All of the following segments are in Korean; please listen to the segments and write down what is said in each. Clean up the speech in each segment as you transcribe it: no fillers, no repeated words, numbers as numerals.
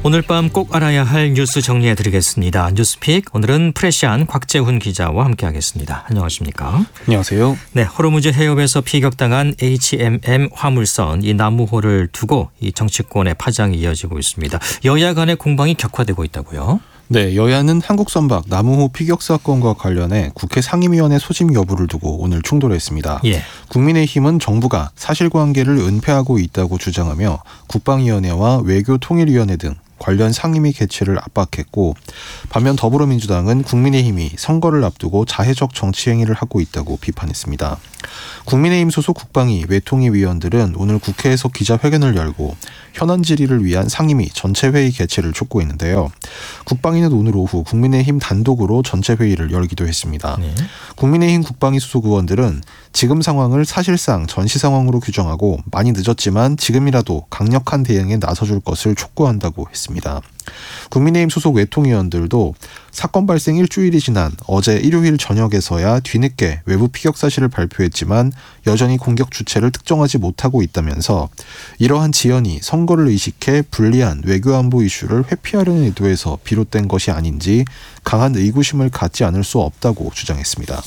오늘 밤 꼭 알아야 할 뉴스 정리해드리겠습니다. 뉴스픽, 오늘은 프레시안 곽재훈 기자와 함께하겠습니다. 안녕하십니까? 안녕하세요. 네, 호르무즈 해협에서 피격당한 HMM 화물선 이 나무호를 두고 이 정치권의 파장이 이어지고 있습니다. 여야 간의 공방이 격화되고 있다고요? 네, 여야는 한국 선박 나무호 피격 사건과 관련해 국회 상임위원회 소집 여부를 두고 오늘 충돌했습니다. 예. 국민의힘은 정부가 사실관계를 은폐하고 있다고 주장하며 국방위원회와 외교통일위원회 등 관련 상임위 개최를 압박했고, 반면 더불어민주당은 국민의힘이 선거를 앞두고 자해적 정치 행위를 하고 있다고 비판했습니다. 국민의힘 소속 국방위 외통위 위원들은 오늘 국회에서 기자회견을 열고 현안 질의를 위한 상임위 전체 회의 개최를 촉구했는데요. 국방위는 오늘 오후 국민의힘 단독으로 전체 회의를 열기도 했습니다. 네. 국민의힘 국방위 소속 의원들은 지금 상황을 사실상 전시 상황으로 규정하고 많이 늦었지만 지금이라도 강력한 대응에 나서줄 것을 촉구한다고 했습니다. 국민의힘 소속 외통위원들도 사건 발생 일주일이 지난 어제 일요일 저녁에서야 뒤늦게 외부 피격 사실을 발표했지만 여전히 공격 주체를 특정하지 못하고 있다면서 이러한 지연이 선거를 의식해 불리한 외교안보 이슈를 회피하려는 의도에서 비롯된 것이 아닌지 강한 의구심을 갖지 않을 수 없다고 주장했습니다.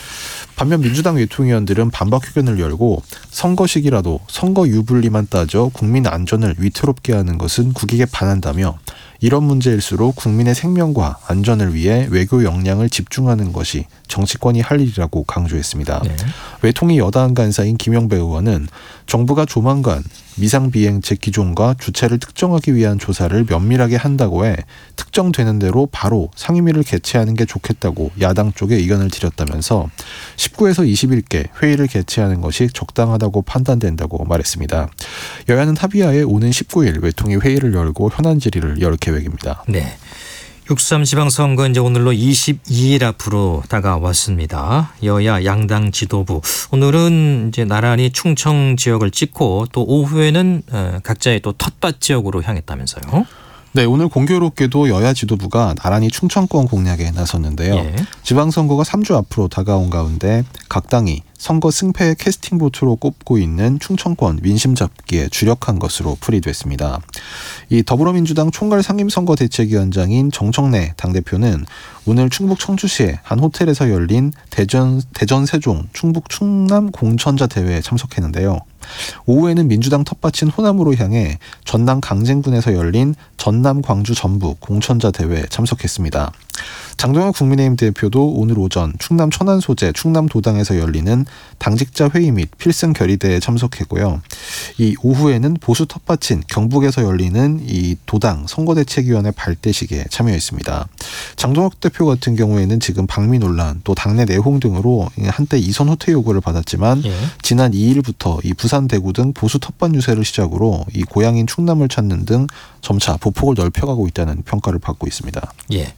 반면 민주당 외통위원들은 반박 회견을 열고 선거식이라도 선거 유불리만 따져 국민 안전을 위태롭게 하는 것은 국익에 반한다며 이런 문제일수록 국민의 생명과 안전을 위해 외교 역량을 집중하는 것이 정치권이 할 일이라고 강조했습니다. 네. 외통위 여당 간사인 김영배 의원은 정부가 조만간 미상비행체 기종과 주체를 특정하기 위한 조사를 면밀하게 한다고 해 특정되는 대로 바로 상임위를 개최하는 게 좋겠다고 야당 쪽에 의견을 드렸다면서 19에서 21개 회의를 개최하는 것이 적당하다고 판단된다고 말했습니다. 여야는 합의하에 오는 19일 외통위 회의를 열고 현안 질의를 열 계획입니다. 네. 6.3 지방선거 이제 오늘로 22일 앞으로 다가왔습니다. 여야 양당 지도부 오늘은 이제 나란히 충청 지역을 찍고 또 오후에는 각자의 또 텃밭 지역으로 향했다면서요? 네, 오늘 공교롭게도 여야 지도부가 나란히 충청권 공략에 나섰는데요. 예. 지방선거가 3주 앞으로 다가온 가운데 각 당이 선거 승패의 캐스팅 보트로 꼽고 있는 충청권 민심 잡기에 주력한 것으로 풀이됐습니다. 이 더불어민주당 총괄 상임선거대책위원장인 정청래 당대표는 오늘 충북 청주시의 한 호텔에서 열린 대전 세종 충북 충남 공천자 대회에 참석했는데요. 오후에는 민주당 텃밭인 호남으로 향해 전남 강진군에서 열린 전남 광주 전북 공천자 대회에 참석했습니다. 장동혁 국민의힘 대표도 오늘 오전 충남 천안 소재 충남도당에서 열리는 당직자 회의 및 필승 결의대에 참석했고요. 이 오후에는 보수 텃밭인 경북에서 열리는 이 도당 선거대책위원회 발대식에 참여했습니다. 장동혁 대표 같은 경우에는 지금 방미 논란 또 당내 내홍 등으로 한때 이선 후퇴 요구를 받았지만 지난 2일부터 이 부산 대구 등 보수 텃밭 유세를 시작으로 이 고향인 충남을 찾는 등 점차 보폭을 넓혀가고 있다는 평가를 받고 있습니다. 예.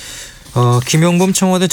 김용범 청와대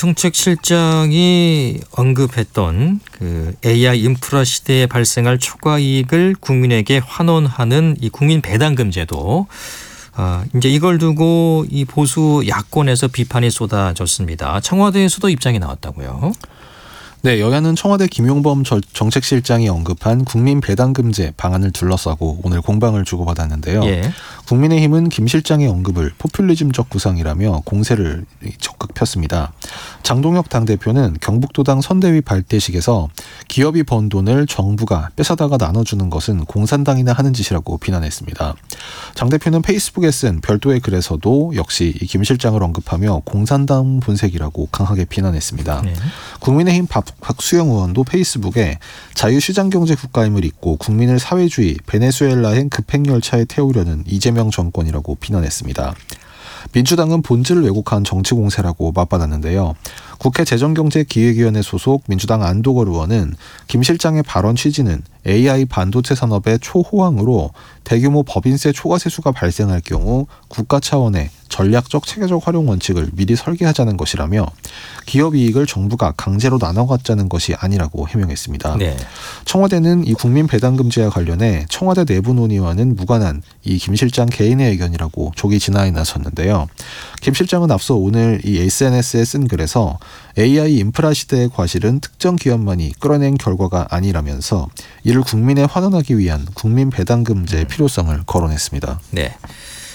정책실장이 언급했던 그 AI 인프라 시대에 발생할 초과 이익을 국민에게 환원하는 이 국민 배당금 제도, 이제 이걸 두고 이 보수 야권에서 비판이 쏟아졌습니다. 청와대에서도 입장이 나왔다고요? 네, 여야는 청와대 김용범 정책실장이 언급한 국민 배당금제 방안을 둘러싸고 오늘 공방을 주고받았는데요. 예. 국민의힘은 김 실장의 언급을 포퓰리즘적 구상이라며 공세를 적극 폈습니다. 장동혁 당대표는 경북도당 선대위 발대식에서 기업이 번 돈을 정부가 뺏어다가 나눠주는 것은 공산당이나 하는 짓이라고 비난했습니다. 장 대표는 페이스북에 쓴 별도의 글에서도 역시 김 실장을 언급하며 공산당 본색이라고 강하게 비난했습니다. 네. 국민의힘 박수영 의원도 페이스북에 자유시장경제 국가임을 잊고 국민을 사회주의 베네수엘라행 급행열차에 태우려는 이재명 정권이라고 비난했습니다. 민주당은 본질을 왜곡한 정치 공세라고 맞받았는데요. 국회 재정경제기획위원회 소속 민주당 안도걸 의원은 김 실장의 발언 취지는 AI 반도체 산업의 초호황으로 대규모 법인세 초과세수가 발생할 경우 국가 차원의 전략적 체계적 활용 원칙을 미리 설계하자는 것이라며 기업 이익을 정부가 강제로 나눠 갖자는 것이 아니라고 해명했습니다. 네. 청와대는 이 국민 배당금제와 관련해 청와대 내부 논의와는 무관한 이 김 실장 개인의 의견이라고 조기 진화에 나섰는데요. 김 실장은 앞서 오늘 이 SNS에 쓴 글에서 AI 인프라 시대의 과실은 특정 기업만이 끌어낸 결과가 아니라면서 이를 국민에 환원하기 위한 국민 배당금제의 필요성을 거론했습니다. 네.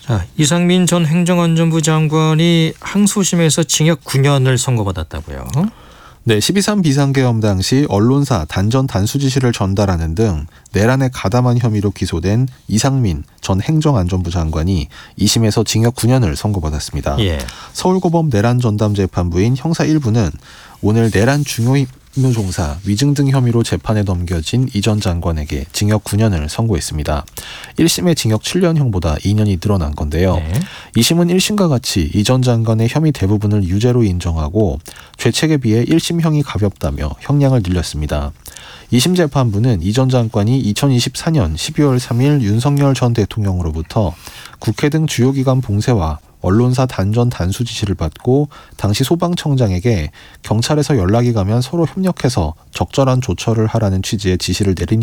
자, 이상민 전 행정안전부 장관이 항소심에서 징역 9년을 선고받았다고요. 네, 12.3 비상계엄 당시 언론사 단전 단수 지시를 전달하는 등 내란에 가담한 혐의로 기소된 이상민 전 행정안전부 장관이 2심에서 징역 9년을 선고받았습니다. 예. 서울고법 내란 전담 재판부인 형사 1부는 오늘 내란 중요 종사 위증 등 혐의로 재판에 넘겨진 이 전 장관에게 징역 9년을 선고했습니다. 1심의 징역 7년형보다 2년이 늘어난 건데요. 네. 2심은 1심과 같이 이 전 장관의 혐의 대부분을 유죄로 인정하고 죄책에 비해 1심형이 가볍다며 형량을 늘렸습니다. 2심 재판부는 이 전 장관이 2024년 12월 3일 윤석열 전 대통령으로부터 국회 등 주요 기관 봉쇄와 언론사 단전 단수 지시를 받고 당시 소방청장에게 경찰에서 연락이 가면 서로 협력해서 적절한 조처를 하라는 취지의 지시를 내린